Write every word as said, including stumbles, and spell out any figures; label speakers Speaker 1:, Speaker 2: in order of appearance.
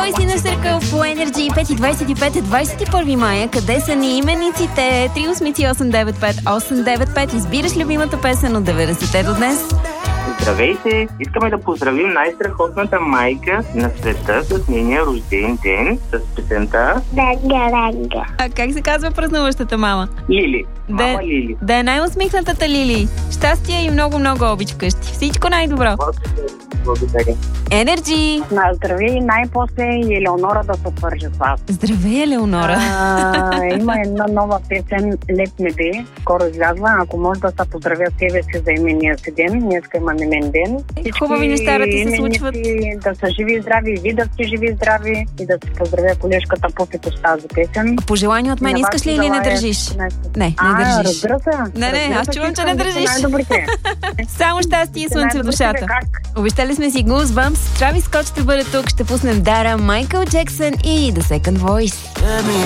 Speaker 1: Voice Inner Circle по Energy. Пет и двадесет и пет е двадесет и първи май. Къде са ни имениците? три осем осем девет пет осем девет пет. Избираш любимата песен от деветдесетте до днес.
Speaker 2: Здравейте! Искаме да поздравим най-страхотната майка на света с нейния рожден ден с песента
Speaker 3: Ранга-ранга.
Speaker 1: А как се казва празнуващата мама?
Speaker 2: Лили. Мама
Speaker 1: Да,
Speaker 2: Лили.
Speaker 1: да е най-усмихнатата Лили. Щастие и много-много обич вкъщи. Всичко най-добро.
Speaker 2: Благодаря.
Speaker 1: Energy!
Speaker 4: На здравей, най-после и Елеонора да се свържи с вас.
Speaker 1: Здравей, Елеонора!
Speaker 4: А, има една нова песен Лет Меде, скоро излязла. Ако може да се поздравя себе си за имения си ден. Днеска имам имен ден. Всички
Speaker 1: Хубави неща да ти се случват.
Speaker 4: Да са живи и здрави, и ви да сте живи и здрави, и да си поздравя колежката Пупито с тази песен.
Speaker 1: Пожелание от мен, искаш ли или не държиш? Не, не
Speaker 4: а,
Speaker 1: държиш.
Speaker 4: разбира се.
Speaker 1: Не, не, аз чувам, че не държиш.
Speaker 4: Най-добрите.
Speaker 1: Само щастие и слънце в душата.
Speaker 4: Как?
Speaker 1: Обещали сме си Goosebumps. Травис Скот ще бъде тук. Ще пуснем Дара, Майкъл Джексън и The Second Voice.